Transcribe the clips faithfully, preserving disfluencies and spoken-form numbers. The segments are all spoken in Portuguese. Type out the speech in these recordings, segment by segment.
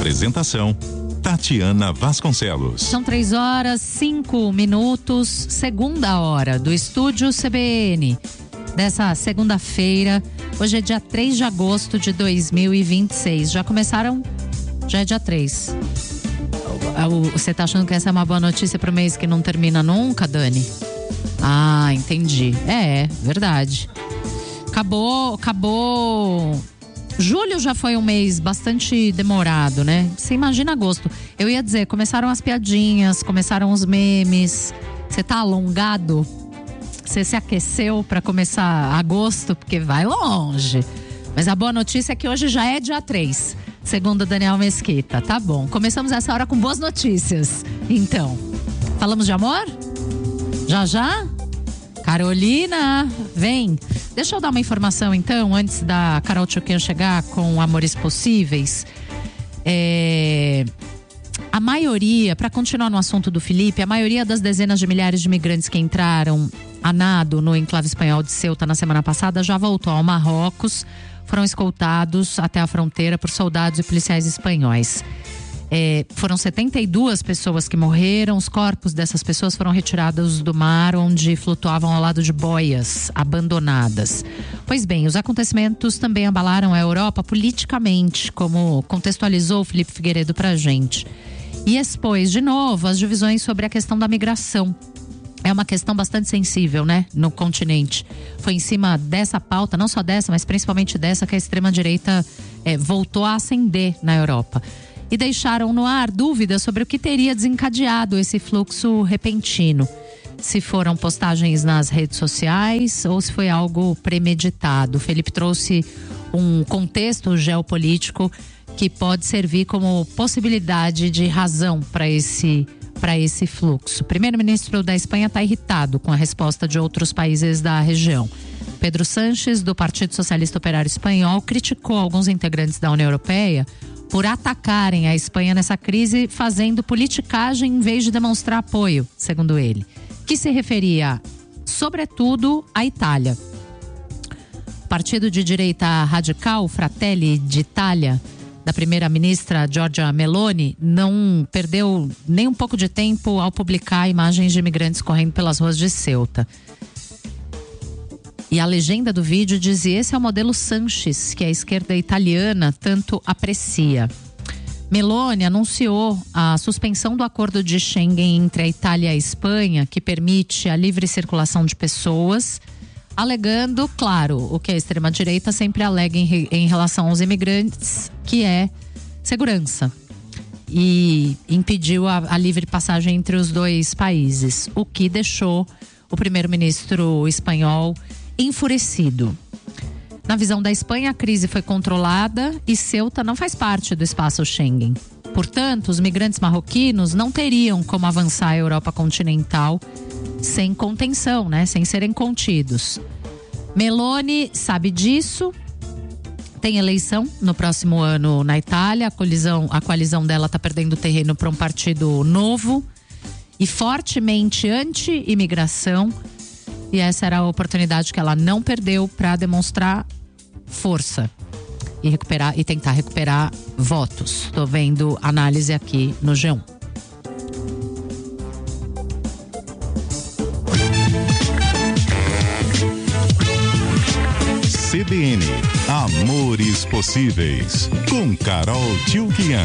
Apresentação: Tatiana Vasconcelos. São três horas, cinco minutos, segunda hora do estúdio C B N. Dessa segunda-feira, hoje é dia três de agosto de dois mil e vinte e seis. Já começaram? Já é dia três. Você tá achando que essa é uma boa notícia pro mês que não termina nunca, Dani? Ah, entendi. É, verdade. Acabou, acabou. Julho já foi um mês bastante demorado, né? Você imagina agosto. Eu ia dizer, começaram as piadinhas, começaram os memes. Você tá alongado? Você se aqueceu para começar agosto? Porque vai longe. Mas a boa notícia é que hoje já é dia três, segundo Daniel Mesquita. Tá bom, começamos essa hora com boas notícias. Então, falamos de amor? Já já? Carolina, vem. Deixa eu dar uma informação então, antes da Carol Tchuquinha chegar com Amores Possíveis. É... A maioria, para continuar no assunto do Felipe, a maioria das dezenas de milhares de imigrantes que entraram a nado no enclave espanhol de Ceuta na semana passada já voltou ao Marrocos, foram escoltados até a fronteira por soldados e policiais espanhóis. É, foram setenta e duas pessoas que morreram. Os corpos dessas pessoas foram retirados do mar, onde flutuavam ao lado de boias abandonadas. Pois bem, os acontecimentos também abalaram a Europa politicamente, como contextualizou o Felipe Figueiredo pra gente. E expôs de novo as divisões sobre a questão da migração. É uma questão bastante sensível, né, no continente. Foi em cima dessa pauta, não só dessa, mas principalmente dessa, que a extrema-direita é, voltou a ascender na Europa. E deixaram no ar dúvidas sobre o que teria desencadeado esse fluxo repentino. Se foram postagens nas redes sociais ou se foi algo premeditado. O Felipe trouxe um contexto geopolítico que pode servir como possibilidade de razão para esse, para esse fluxo. O primeiro-ministro da Espanha está irritado com a resposta de outros países da região. Pedro Sánchez, do Partido Socialista Operário Espanhol, criticou alguns integrantes da União Europeia por atacarem a Espanha nessa crise, fazendo politicagem em vez de demonstrar apoio, segundo ele, que se referia, sobretudo, à Itália. O partido de direita radical, Fratelli d'Italia, da primeira-ministra Giorgia Meloni, não perdeu nem um pouco de tempo ao publicar imagens de imigrantes correndo pelas ruas de Ceuta. E a legenda do vídeo dizia: esse é o modelo Sánchez, que a esquerda italiana tanto aprecia. Meloni anunciou a suspensão do acordo de Schengen entre a Itália e a Espanha, que permite a livre circulação de pessoas, alegando, claro, o que a extrema-direita sempre alega em, em relação aos imigrantes, que é segurança. E impediu a, a livre passagem entre os dois países, o que deixou o primeiro-ministro espanhol enfurecido. Na visão da Espanha, a crise foi controlada e Ceuta não faz parte do espaço Schengen. Portanto, os migrantes marroquinos não teriam como avançar a Europa continental sem contenção, né? Sem serem contidos. Meloni sabe disso. Tem eleição no próximo ano na Itália. A coalizão, a coalizão dela está perdendo terreno para um partido novo e fortemente anti-imigração. E essa era a oportunidade que ela não perdeu para demonstrar força e recuperar e tentar recuperar votos. Estou vendo análise aqui no G um. C B N Amores Possíveis, com Carol Tchuquinha.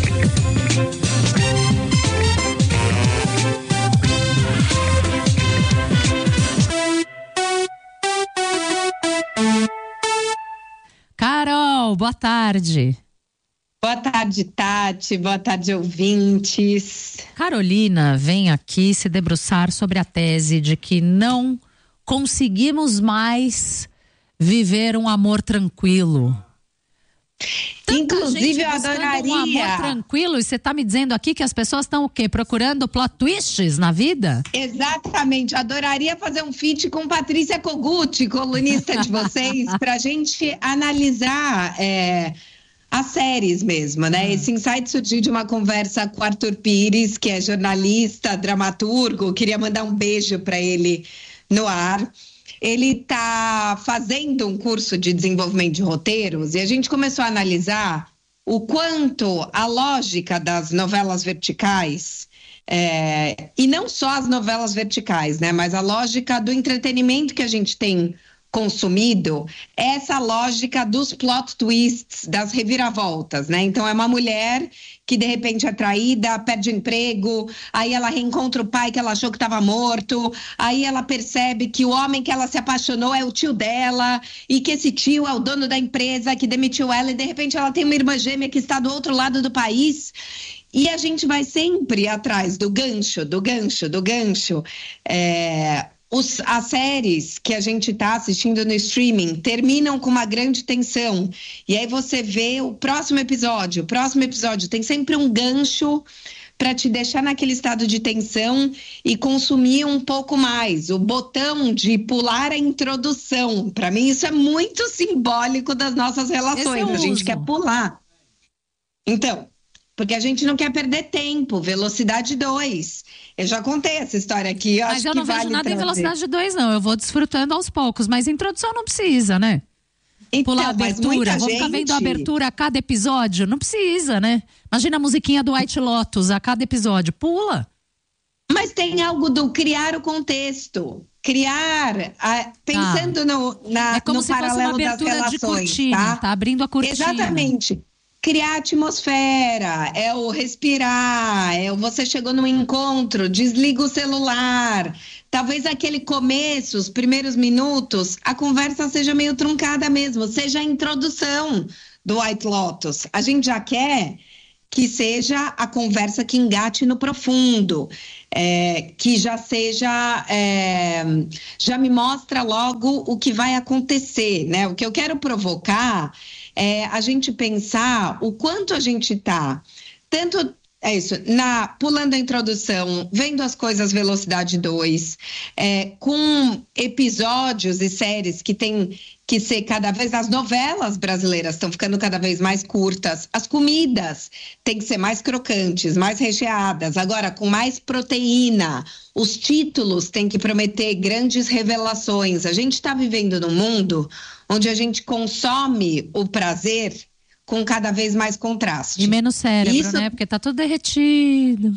Carol, boa tarde. Boa tarde, Tati. Boa tarde, ouvintes. Carolina vem aqui se debruçar sobre a tese de que não conseguimos mais viver um amor tranquilo. Tanta Inclusive, eu buscando adoraria. um amor tranquilo, e você está me dizendo aqui que as pessoas estão o quê? Procurando plot twists na vida? Exatamente. Eu adoraria fazer um feat com Patrícia Kogut, colunista de vocês, para a gente analisar é, as séries mesmo, né? Hum. Esse insight surgiu de uma conversa com o Arthur Pires, que é jornalista, dramaturgo. Queria mandar um beijo para ele no ar. Ele está fazendo um curso de desenvolvimento de roteiros e a gente começou a analisar o quanto a lógica das novelas verticais, é, e não só as novelas verticais, né, mas a lógica do entretenimento que a gente tem consumido, essa lógica dos plot twists, das reviravoltas, né? Então é uma mulher que de repente é traída, perde emprego, aí ela reencontra o pai que ela achou que estava morto, aí ela percebe que o homem que ela se apaixonou é o tio dela e que esse tio é o dono da empresa que demitiu ela e de repente ela tem uma irmã gêmea que está do outro lado do país. E a gente vai sempre atrás do gancho, do gancho, do gancho. É... Os, as séries que a gente está assistindo no streaming terminam com uma grande tensão. E aí você vê o próximo episódio. O próximo episódio tem sempre um gancho para te deixar naquele estado de tensão e consumir um pouco mais. O botão de pular a introdução. Para mim, isso é muito simbólico das nossas relações. A gente quer pular. Então... Porque a gente não quer perder tempo. Velocidade dois. Eu já contei essa história aqui. Eu mas acho eu que não vejo vale nada trazer. Em velocidade dois, não. Eu vou desfrutando aos poucos. Mas introdução não precisa, né? Então, pular a abertura. Vou gente... ficar vendo a abertura a cada episódio. Não precisa, né? Imagina a musiquinha do White Lotus a cada episódio. Pula. Mas tem algo do criar o contexto. Criar, a, pensando ah, no, na, é como no se paralelo fosse uma abertura das relações. De cortina, tá? tá abrindo a cortina. Exatamente. Criar atmosfera, é o respirar, é o você chegou num encontro, desliga o celular. Talvez aquele começo, os primeiros minutos, a conversa seja meio truncada mesmo, seja a introdução do White Lotus. A gente já quer que seja a conversa que engate no profundo, é, que já seja, é, já me mostra logo o que vai acontecer, né? O que eu quero provocar é a gente pensar o quanto a gente está, tanto, é isso, na, pulando a introdução, vendo as coisas velocidade dois, é, com episódios e séries que tem que ser cada vez, as novelas brasileiras estão ficando cada vez mais curtas, as comidas têm que ser mais crocantes, mais recheadas, agora com mais proteína, os títulos têm que prometer grandes revelações. A gente está vivendo num mundo onde a gente consome o prazer com cada vez mais contraste. E menos cérebro, isso, né? Porque tá tudo derretido.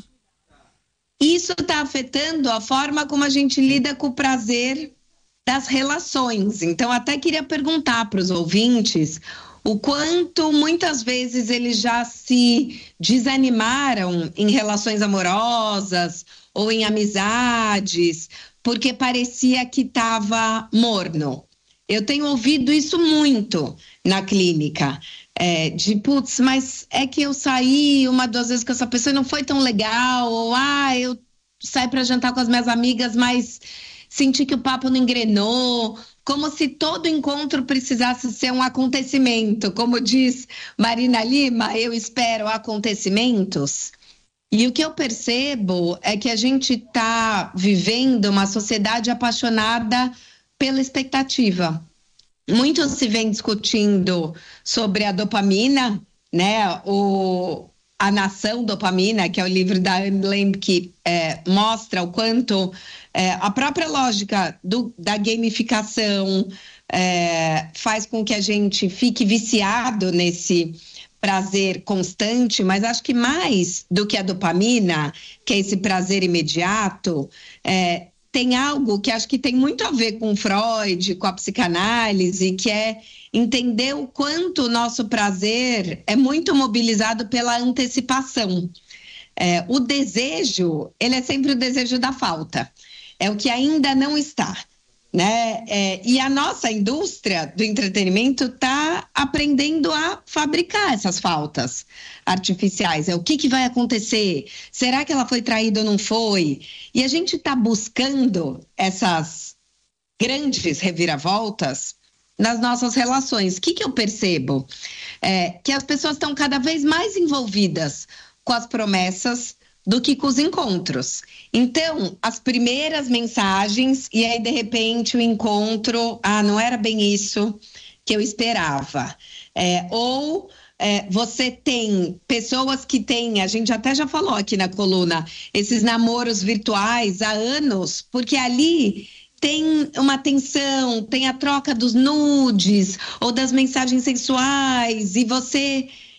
Isso está afetando a forma como a gente lida com o prazer das relações. Então, até queria perguntar para os ouvintes o quanto muitas vezes eles já se desanimaram em relações amorosas ou em amizades, porque parecia que estava morno. Eu tenho ouvido isso muito na clínica, é, de putz, mas é que eu saí uma, duas vezes com essa pessoa e não foi tão legal, ou ah, eu saí para jantar com as minhas amigas, mas senti que o papo não engrenou, como se todo encontro precisasse ser um acontecimento, como diz Marina Lima, eu espero acontecimentos. E o que eu percebo é que a gente está vivendo uma sociedade apaixonada pela expectativa. Muito se vem discutindo sobre a dopamina, né? O, a Nação Dopamina, que é o livro da Anne Lamb, que é, mostra o quanto é, a própria lógica do, da gamificação é, faz com que a gente fique viciado nesse prazer constante, mas acho que mais do que a dopamina, que é esse prazer imediato, é, tem algo que acho que tem muito a ver com Freud, com a psicanálise, que é entender o quanto o nosso prazer é muito mobilizado pela antecipação. É, o desejo, ele é sempre o desejo da falta. É o que ainda não está, né? É, e a nossa indústria do entretenimento está aprendendo a fabricar essas faltas artificiais. É o que, que vai acontecer? Será que ela foi traída ou não foi? E a gente está buscando essas grandes reviravoltas nas nossas relações. O que, que eu percebo? É, que as pessoas estão cada vez mais envolvidas com as promessas do que com os encontros. Então, as primeiras mensagens e aí, de repente, o encontro, ah, não era bem isso que eu esperava. É, ou é, você tem pessoas que têm, a gente até já falou aqui na coluna, esses namoros virtuais há anos, porque ali tem uma tensão, tem a troca dos nudes ou das mensagens sexuais e você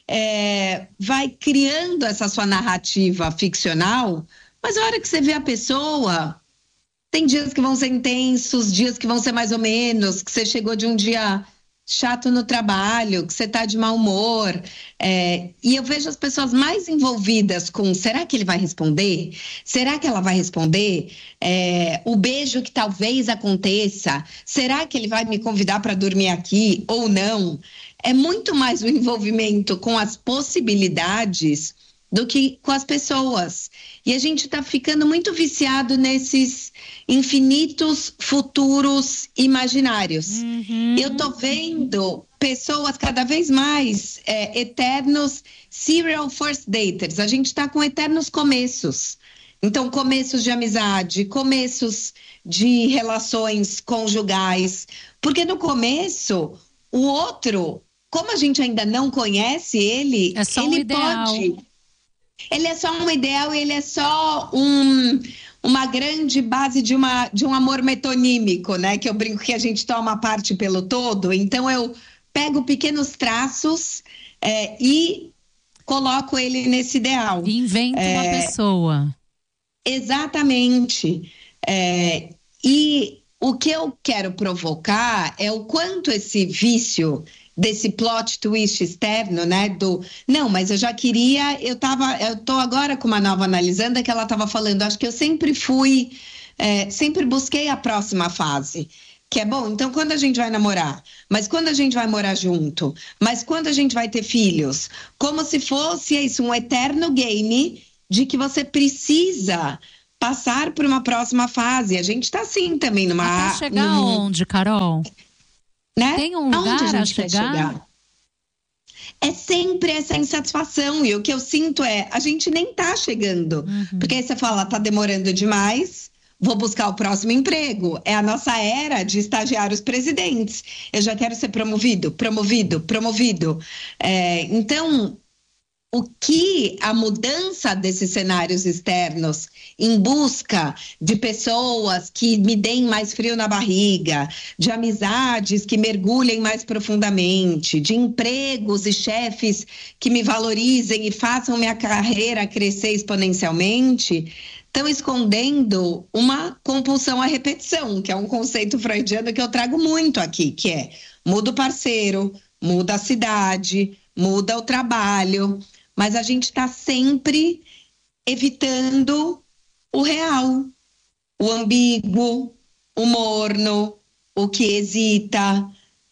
é, vai criando essa sua narrativa ficcional, mas a hora que você vê a pessoa, tem dias que vão ser intensos, dias que vão ser mais ou menos, que você chegou de um dia chato no trabalho, que você tá de mau humor, é, e eu vejo as pessoas mais envolvidas com, será que ele vai responder? Será que ela vai responder? É, o beijo que talvez aconteça, será que ele vai me convidar para dormir aqui ou não? É muito mais o envolvimento com as possibilidades do que com as pessoas. E a gente está ficando muito viciado nesses infinitos futuros imaginários. Uhum. Eu tô vendo pessoas cada vez mais é, eternos serial first daters. A gente está com eternos começos. Então, começos de amizade, começos de relações conjugais. Porque no começo, o outro, como a gente ainda não conhece ele, é só um ele ideal. pode... Ele é só um ideal, ele é só um, uma grande base de, uma, de um amor metonímico, né? Que eu brinco que a gente toma parte pelo todo. Então, eu pego pequenos traços é, e coloco ele nesse ideal. Inventa é, uma pessoa. Exatamente. É, e o que eu quero provocar é o quanto esse vício desse plot twist externo, né, do, não, mas eu já queria, eu tava, eu tô agora com uma nova analisanda que ela tava falando, acho que eu sempre fui, é, sempre busquei a próxima fase, que é bom, então quando a gente vai namorar, mas quando a gente vai morar junto, mas quando a gente vai ter filhos, como se fosse isso, um eterno game de que você precisa passar por uma próxima fase, a gente tá assim também numa... Até chegar num... onde, Carol? Né? Tem um lugar Aonde a gente a chegar? chegar? É sempre essa insatisfação. E o que eu sinto é, a gente nem tá chegando. Uhum. Porque aí você fala, tá demorando demais, vou buscar o próximo emprego. É a nossa era de estagiários presidentes. Eu já quero ser promovido, promovido, promovido. É, então, o que a mudança desses cenários externos em busca de pessoas que me deem mais frio na barriga, de amizades que mergulhem mais profundamente, de empregos e chefes que me valorizem e façam minha carreira crescer exponencialmente, estão escondendo uma compulsão à repetição, que é um conceito freudiano que eu trago muito aqui, que é muda o parceiro, muda a cidade, muda o trabalho, mas a gente está sempre evitando o real, o ambíguo, o morno, o que hesita,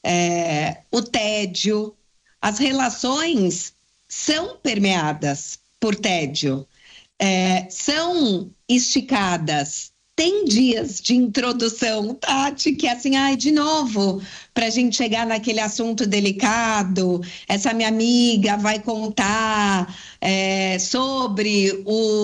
é, o tédio. As relações são permeadas por tédio, é, são esticadas. Tem dias de introdução, Tati, que é assim, ai, de novo, para a gente chegar naquele assunto delicado, essa minha amiga vai contar é, sobre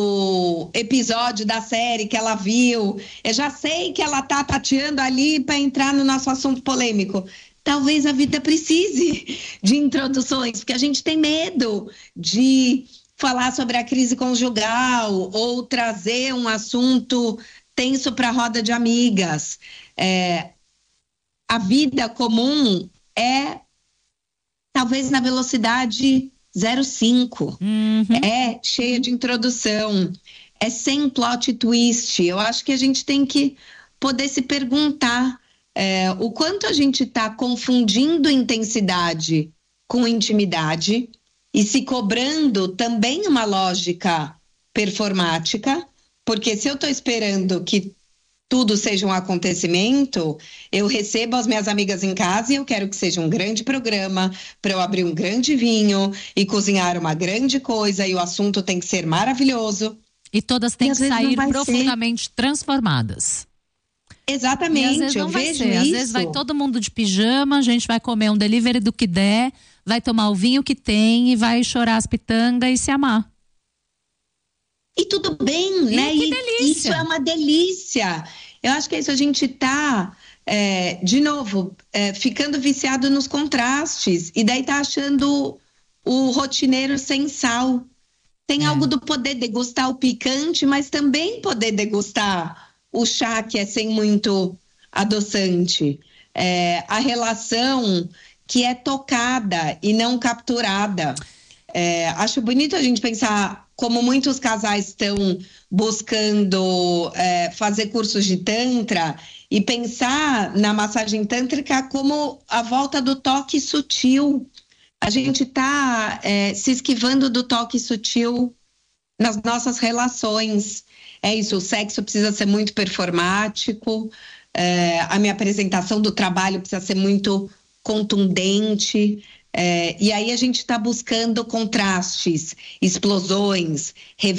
o episódio da série que ela viu. Eu já sei que ela tá tateando ali para entrar no nosso assunto polêmico. Talvez a vida precise de introduções, porque a gente tem medo de falar sobre a crise conjugal ou trazer um assunto tenso para a roda de amigas. É, a vida comum é talvez na velocidade zero vírgula cinco. Uhum. É cheia de introdução, é sem plot twist. Eu acho que a gente tem que poder se perguntar é, o quanto a gente está confundindo intensidade com intimidade e se cobrando também uma lógica performática. Porque se eu estou esperando que tudo seja um acontecimento, eu recebo as minhas amigas em casa e eu quero que seja um grande programa para eu abrir um grande vinho e cozinhar uma grande coisa e o assunto tem que ser maravilhoso. E todas têm que sair profundamente transformadas. Exatamente, e às vezes não eu vai vejo ser. isso. Às vezes vai todo mundo de pijama, a gente vai comer um delivery do que der, vai tomar o vinho que tem e vai chorar as pitangas e se amar. E tudo bem, e né? Que e delícia. Isso é uma delícia. Eu acho que é isso, a gente tá, é, de novo, é, ficando viciado nos contrastes. E daí tá achando o rotineiro sem sal. Tem é. algo do poder degustar o picante, mas também poder degustar o chá que é sem muito adoçante. É, a relação que é tocada e não capturada. É, acho bonito a gente pensar como muitos casais estão buscando é, fazer cursos de Tantra e pensar na massagem tântrica como a volta do toque sutil. A gente está é, se esquivando do toque sutil nas nossas relações. É isso, o sexo precisa ser muito performático, é, a minha apresentação do trabalho precisa ser muito contundente. É, e aí a gente está buscando contrastes, explosões,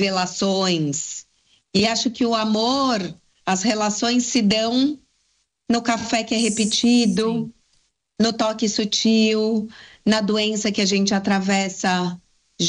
revelações. E acho que o amor, as relações se dão no café que é repetido, sim, no toque sutil, na doença que a gente atravessa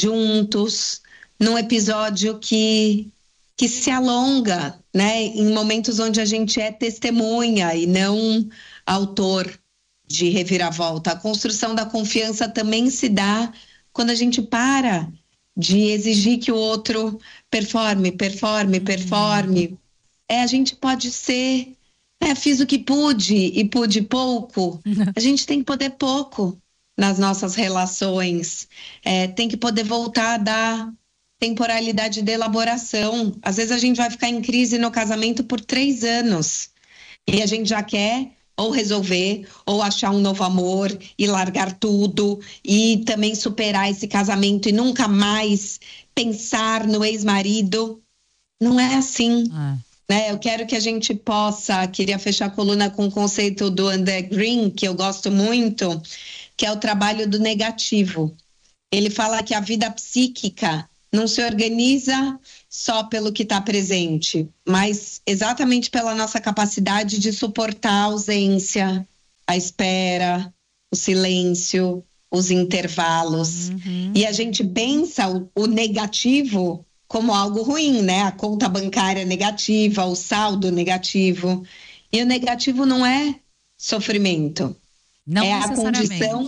juntos, num episódio que, que se alonga, né? Em momentos onde a gente é testemunha e não autor de reviravolta. A construção da confiança também se dá quando a gente para de exigir que o outro performe, performe, performe. É, a gente pode ser, né, fiz o que pude e pude pouco. A gente tem que poder pouco nas nossas relações. É, tem que poder voltar a dar temporalidade de elaboração. Às vezes a gente vai ficar em crise no casamento por três anos e a gente já quer ou resolver, ou achar um novo amor e largar tudo e também superar esse casamento e nunca mais pensar no ex-marido. Não é assim, ah. né? Eu quero que a gente possa, queria fechar a coluna com o conceito do André Green, que eu gosto muito, que é o trabalho do negativo. Ele fala que a vida psíquica não se organiza só pelo que está presente, mas exatamente pela nossa capacidade de suportar a ausência, a espera, o silêncio, os intervalos. Uhum. E a gente pensa o, o negativo como algo ruim, né? A conta bancária negativa, o saldo negativo. E o negativo não é sofrimento. Não é a condição...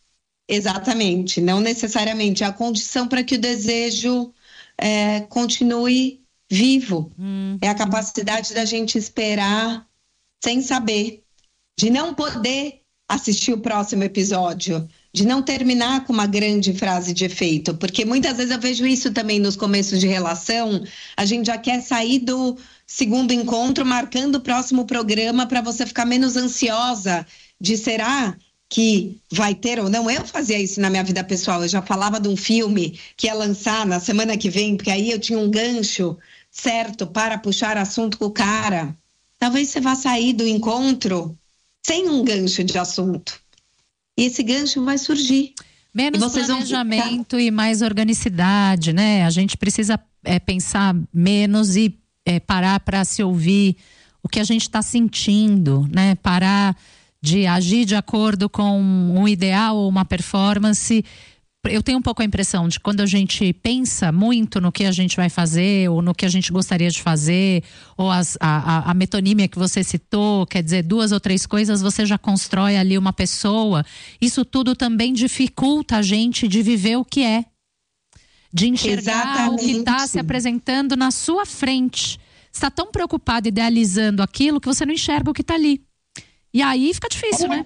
Exatamente, não necessariamente. É a condição para que o desejo é, continue vivo. Hum. É a capacidade da gente esperar sem saber, de não poder assistir o próximo episódio, de não terminar com uma grande frase de efeito, porque muitas vezes eu vejo isso também nos começos de relação. A gente já quer sair do segundo encontro marcando o próximo programa para você ficar menos ansiosa de será que vai ter ou não. Eu fazia isso na minha vida pessoal, eu já falava de um filme que ia lançar na semana que vem, porque aí eu tinha um gancho certo para puxar assunto com o cara. Talvez você vá sair do encontro sem um gancho de assunto. E esse gancho vai surgir. Menos e planejamento vão... e mais organicidade, né? A gente precisa é, pensar menos e é, parar para se ouvir o que a gente está sentindo, né? Parar de agir de acordo com um ideal ou uma performance. Eu tenho um pouco a impressão de que quando a gente pensa muito no que a gente vai fazer ou no que a gente gostaria de fazer, ou as, a, a metonímia que você citou, quer dizer, duas ou três coisas, você já constrói ali uma pessoa. Isso tudo também dificulta a gente de viver o que é, de enxergar Exatamente. O que está se apresentando na sua frente. Você está tão preocupado idealizando aquilo que você não enxerga o que está ali. E aí fica difícil, é. né?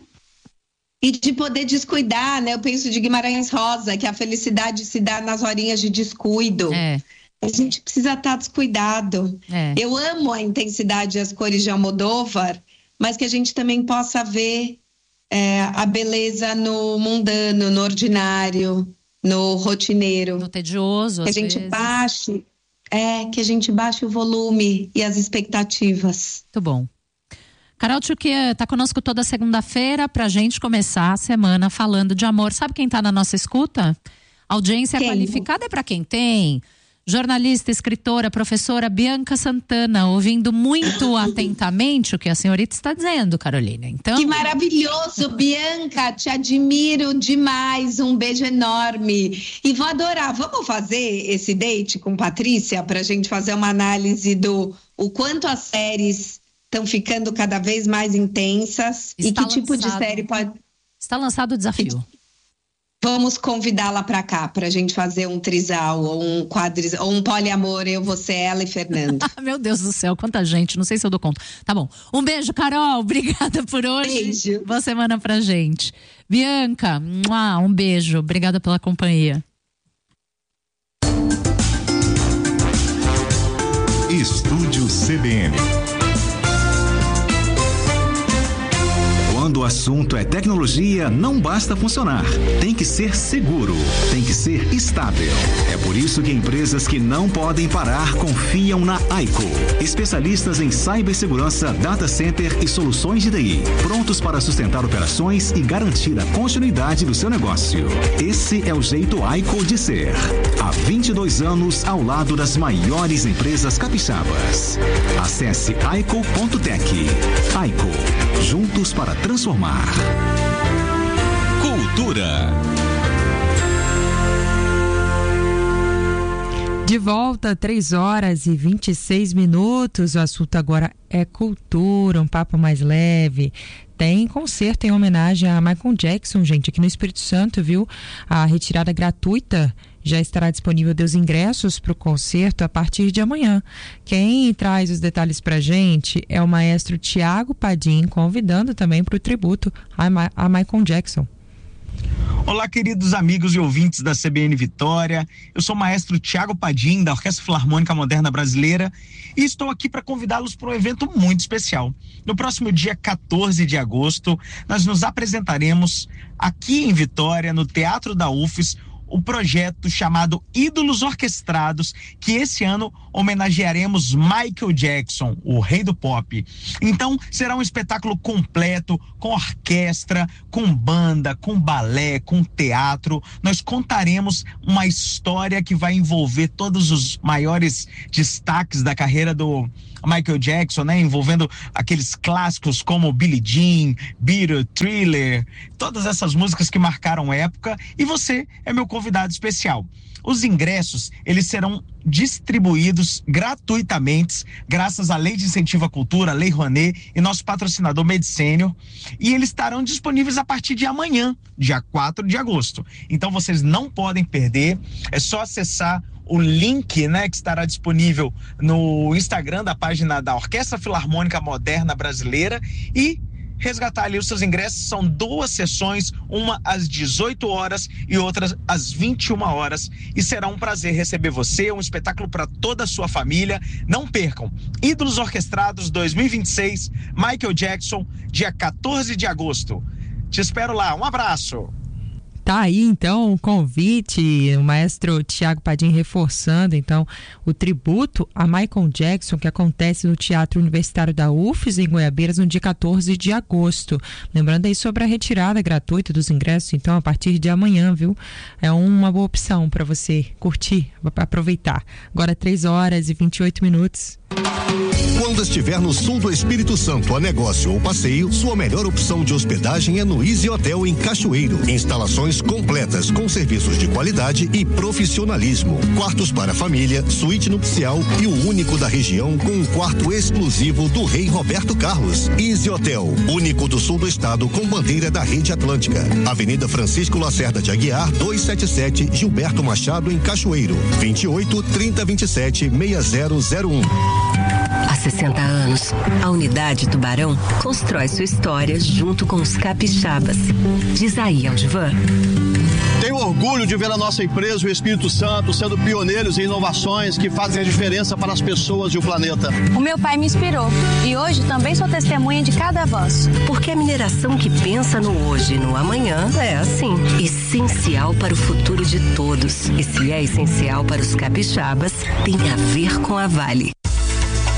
E de poder descuidar, né? Eu penso de Guimarães Rosa, que a felicidade se dá nas horinhas de descuido. É. A gente precisa estar descuidado. É. Eu amo a intensidade e as cores de Almodóvar, mas que a gente também possa ver é, a beleza no mundano, no ordinário, no rotineiro. No tedioso, que às a gente vezes. baixe, é, que a gente baixe o volume e as expectativas. Muito bom. Carol Tchukia está conosco toda segunda-feira para a gente começar a semana falando de amor. Sabe quem está na nossa escuta? Audiência quem? Qualificada é para quem tem. Jornalista, escritora, professora Bianca Santana, ouvindo muito atentamente o que a senhorita está dizendo, Carolina. Então... Que maravilhoso, Bianca, te admiro demais, um beijo enorme. E vou adorar, vamos fazer esse date com Patrícia para a gente fazer uma análise do o quanto as séries estão ficando cada vez mais intensas. Está e que lançado, tipo de série pode... Está lançado o desafio. Vamos convidá-la para cá, para a gente fazer um trisal, ou um quadris, ou um poliamor, eu, você, ela e Fernando. Meu Deus do céu, quanta gente, não sei se eu dou conta. Tá bom, um beijo, Carol, obrigada por hoje. Beijo. Boa semana pra gente. Bianca, um beijo, obrigada pela companhia. Estúdio C B N. Quando o assunto é tecnologia, não basta funcionar. Tem que ser seguro, tem que ser estável. É por isso que empresas que não podem parar confiam na Aico. Especialistas em cibersegurança, data center e soluções de T I. Prontos para sustentar operações e garantir a continuidade do seu negócio. Esse é o jeito Aico de ser. Há vinte e dois anos ao lado das maiores empresas capixabas. Acesse aico ponto tech. Aico, juntos para transformar. Cultura. De volta, três horas e vinte e seis minutos. O assunto agora é cultura, um papo mais leve. Tem concerto em homenagem a Michael Jackson, gente, aqui no Espírito Santo, viu? A retirada gratuita já estará disponível dos ingressos para o concerto a partir de amanhã. Quem traz os detalhes para a gente é o maestro Tiago Padim, convidando também para o tributo a, Ma- a Michael Jackson. Olá, queridos amigos e ouvintes da C B N Vitória. Eu sou o maestro Tiago Padim, da Orquestra Filarmônica Moderna Brasileira, e estou aqui para convidá-los para um evento muito especial. No próximo dia quatorze de agosto, nós nos apresentaremos aqui em Vitória, no Teatro da U F S, o projeto chamado Ídolos Orquestrados, que esse ano homenagearemos Michael Jackson, o rei do pop. Então, será um espetáculo completo, com orquestra, com banda, com balé, com teatro. Nós contaremos uma história que vai envolver todos os maiores destaques da carreira do Michael Jackson, né? Envolvendo aqueles clássicos como Billie Jean, Beat It, Thriller, todas essas músicas que marcaram época, e você é meu convidado especial. Os ingressos, eles serão distribuídos gratuitamente, graças à Lei de Incentivo à Cultura, Lei Rouanet, e nosso patrocinador Medicênio, e eles estarão disponíveis a partir de amanhã, dia quatro de agosto. Então vocês não podem perder, é só acessar o link, né, que estará disponível no Instagram da página da Orquestra Filarmônica Moderna Brasileira e resgatar ali os seus ingressos. São duas sessões, uma às dezoito horas e outra às vinte e uma horas, e será um prazer receber você, um espetáculo para toda a sua família. Não percam, Ídolos Orquestrados dois mil e vinte e seis, Michael Jackson, dia quatorze de agosto. Te espero lá, um abraço! Tá aí, então, o convite, o maestro Tiago Padim reforçando, então, o tributo a Michael Jackson, que acontece no Teatro Universitário da U F S, em Goiabeiras, no dia quatorze de agosto. Lembrando aí sobre a retirada gratuita dos ingressos, então, a partir de amanhã, viu? É uma boa opção para você curtir, aproveitar. Agora, três horas e vinte e oito minutos. Quando estiver no sul do Espírito Santo a negócio ou passeio, sua melhor opção de hospedagem é no Easy Hotel em Cachoeiro. Instalações completas com serviços de qualidade e profissionalismo. Quartos para família, suíte nupcial e o único da região com um quarto exclusivo do rei Roberto Carlos. Easy Hotel, único do sul do estado com bandeira da Rede Atlântica. Avenida Francisco Lacerda de Aguiar, duzentos e setenta e sete, Gilberto Machado, em Cachoeiro. vinte e oito, trinta, vinte e sete, sessenta zero zero um. Há sessenta anos, a Unidade Tubarão constrói sua história junto com os capixabas. Diz aí, Aldivan. Tenho orgulho de ver a nossa empresa, o Espírito Santo, sendo pioneiros em inovações que fazem a diferença para as pessoas e o planeta. O meu pai me inspirou e hoje também sou testemunha de cada avanço. Porque a mineração que pensa no hoje e no amanhã é assim, essencial para o futuro de todos. E se é essencial para os capixabas, tem a ver com a Vale.